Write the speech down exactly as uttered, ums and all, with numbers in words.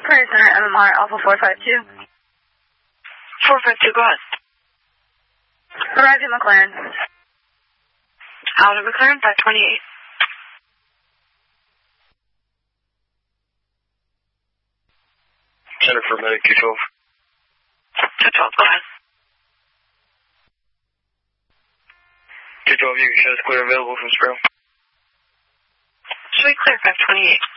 Prairie Center, M M R, Alpha four five two. four five two, go ahead. Arrived at McLaren. Out of McLaren, five twenty-eight. Center for medic, two twelve. two twelve, go ahead. two twelve, you can show us clear available from Sparrow. Should we clear five twenty-eight?